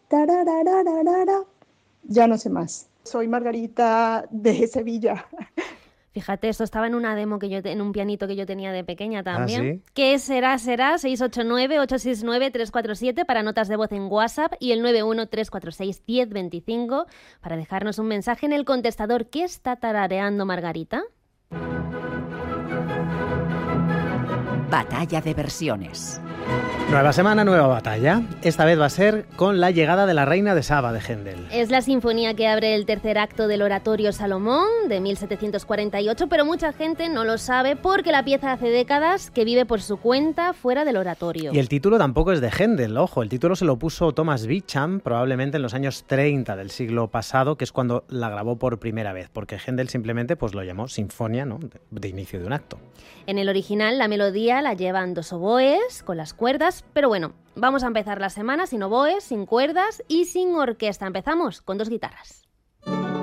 Tararararara. Ya no sé más. Soy Margarita de Sevilla. Fíjate, esto estaba en una demo en un pianito que yo tenía de pequeña ¿Ah, también. sí? ¿Qué será? 689-869-347 para notas de voz en WhatsApp y el 913461025 para dejarnos un mensaje en el contestador. ¿Qué está tarareando Margarita? Batalla de versiones. Nueva semana, nueva batalla. Esta vez va a ser con la llegada de la Reina de Saba de Händel. Es la sinfonía que abre el tercer acto del Oratorio Salomón de 1748, pero mucha gente no lo sabe porque la pieza hace décadas que vive por su cuenta fuera del oratorio. Y el título tampoco es de Händel, ojo, el título se lo puso Thomas Beecham probablemente en los años 30 del siglo pasado, que es cuando la grabó por primera vez, porque Händel simplemente pues lo llamó sinfonía, ¿no?, de inicio de un acto. En el original la melodía la llevan dos oboes con las cuerdas, pero bueno, vamos a empezar la semana sin oboes, sin cuerdas y sin orquesta. Empezamos con dos guitarras.